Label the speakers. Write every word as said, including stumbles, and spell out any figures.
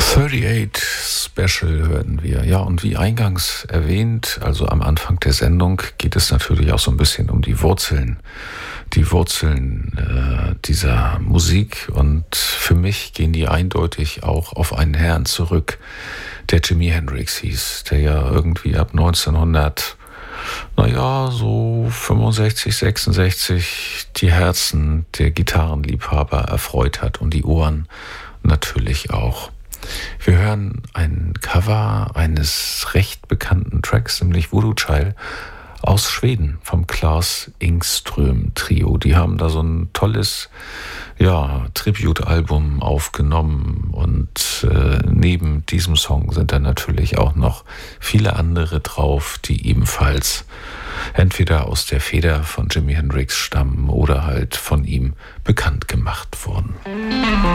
Speaker 1: achtundvierzig Special hörten wir. Ja, und wie eingangs erwähnt, also am Anfang der Sendung, geht es natürlich auch so ein bisschen um die Wurzeln. Die Wurzeln äh, dieser Musik. Und für mich gehen die eindeutig auch auf einen Herrn zurück, der Jimi Hendrix hieß, der ja irgendwie ab neunzehnhundert, naja, so fünfundsechzig, sechsundsechzig die Herzen der Gitarrenliebhaber erfreut hat und die Ohren natürlich auch. Wir hören ein Cover eines recht bekannten Tracks, nämlich Voodoo Child aus Schweden vom Claes Ingström Trio. Die haben da so ein tolles, ja, Tribute-Album aufgenommen und äh, neben diesem Song sind dann natürlich auch noch viele andere drauf, die ebenfalls entweder aus der Feder von Jimi Hendrix stammen oder halt von ihm bekannt gemacht wurden.